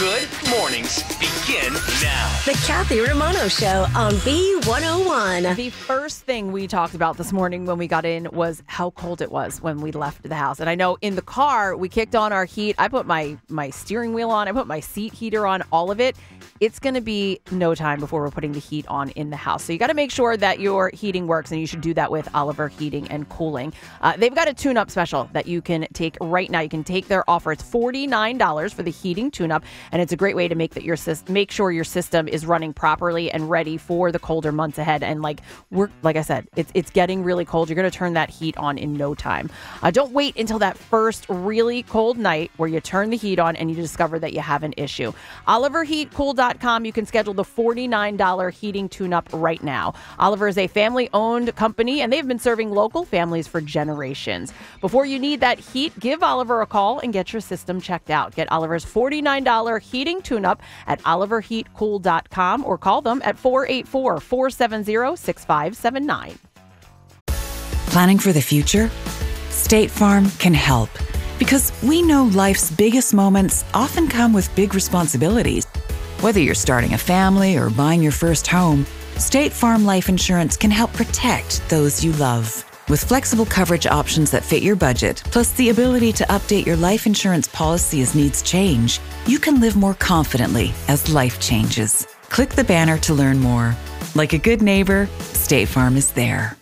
Good mornings begin now. The Kathy Romano Show on B101. The first thing we talked about this morning when we got in was how cold it was when we left the house. And I know in the car, we kicked on our heat. I put my steering wheel on. I put my seat heater on, all of it. It's going to be no time before we're putting the heat on in the house. So you got to make sure that your heating works, and you should do that with Oliver Heating and Cooling. They've got a tune-up special that you can take right now. You can take their offer. It's $49 for the heating tune-up, and it's a great way to make sure your system is running properly and ready for the colder months ahead. And like I said, it's getting really cold. You're going to turn that heat on in no time. Don't wait until that first really cold night where you turn the heat on and you discover that you have an issue. OliverHeatCool.com. You can schedule the $49 heating tune-up right now. Oliver is a family-owned company, and they've been serving local families for generations. Before you need that heat, give Oliver a call and get your system checked out. Get Oliver's $49 heating tune-up at OliverHeatCool.com or call them at 484-470-6579. Planning for the future? State Farm can help, because we know life's biggest moments often come with big responsibilities. Whether you're starting a family or buying your first home, State Farm Life Insurance can help protect those you love. With flexible coverage options that fit your budget, plus the ability to update your life insurance policy as needs change, you can live more confidently as life changes. Click the banner to learn more. Like a good neighbor, State Farm is there.